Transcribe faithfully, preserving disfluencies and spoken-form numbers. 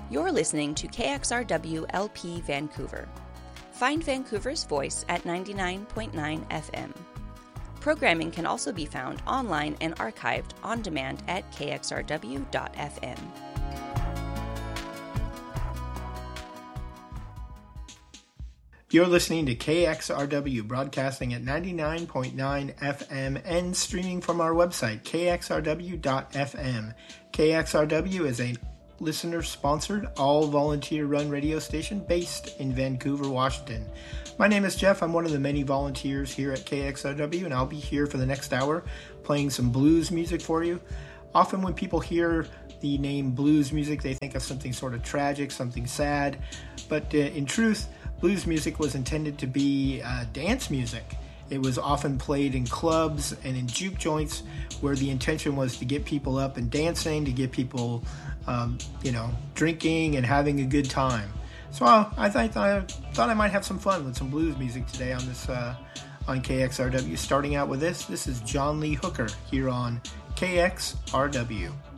You're listening to K X R W L P Vancouver. Find Vancouver's voice at ninety-nine point nine F M. Programming can also be found online and archived on demand at k x r w dot f m. You're listening to K X R W, broadcasting at ninety-nine point nine F M and streaming from our website, k x r w dot f m. K X R W is a listener-sponsored, all-volunteer-run radio station based in Vancouver, Washington. My name is Jeff. I'm one of the many volunteers here at K X R W, and I'll be here for the next hour playing some blues music for you. Often when people hear the name blues music, they think of something sort of tragic, something sad. But uh, in truth, blues music was intended to be uh, dance music. It was often played in clubs and in juke joints where the intention was to get people up and dancing, to get people, um, you know, drinking and having a good time. So uh, I, th- I thought I might have some fun with some blues music today on this uh, on K X R W. Starting out with this, this is John Lee Hooker here on K X R W.